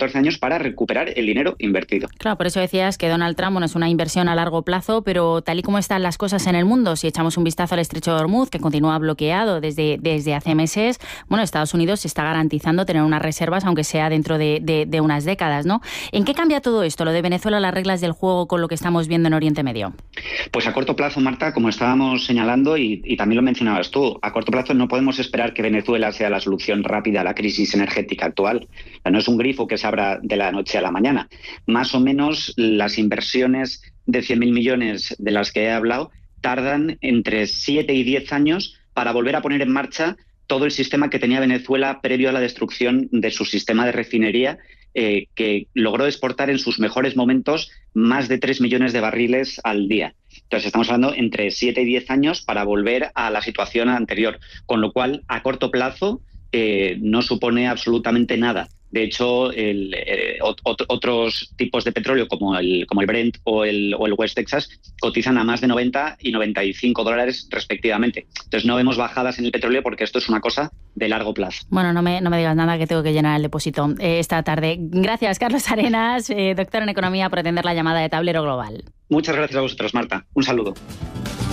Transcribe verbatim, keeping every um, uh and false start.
catorce años para recuperar el dinero invertido. Claro, por eso decías que Donald Trump, bueno, es una inversión a largo plazo, pero tal y como están las cosas en el mundo, si echamos un vistazo al estrecho de Hormuz, que continúa bloqueado desde, desde hace meses, bueno, Estados Unidos se está garantizando tener unas reservas, aunque sea dentro de, de, de unas décadas, ¿no? ¿En qué cambia todo esto, lo de Venezuela, las reglas del juego, con lo que estamos viendo en Oriente Medio? Pues a corto plazo, Marta, como estábamos señalando, y, y también lo mencionabas tú, a corto plazo no podemos esperar que Venezuela sea la solución rápida a la crisis energética actual. O sea, no es un grifo que se abra de la noche a la mañana. Más o menos las inversiones de cien mil millones de las que he hablado tardan entre siete y diez años para volver a poner en marcha todo el sistema que tenía Venezuela previo a la destrucción de su sistema de refinería, eh, que logró exportar en sus mejores momentos más de tres millones de barriles al día. Entonces estamos hablando entre siete y diez años para volver a la situación anterior, con lo cual a corto plazo eh, no supone absolutamente nada. De hecho, el, eh, ot- otros tipos de petróleo como el, como el Brent o el, o el West Texas cotizan a más de noventa y noventa y cinco dólares respectivamente. Entonces no vemos bajadas en el petróleo porque esto es una cosa de largo plazo. Bueno, no me, no me digas nada que tengo que llenar el depósito eh, esta tarde. Gracias, Carlos Arenas, eh, doctor en Economía, por atender la llamada de Tablero Global. Muchas gracias a vosotros, Marta. Un saludo.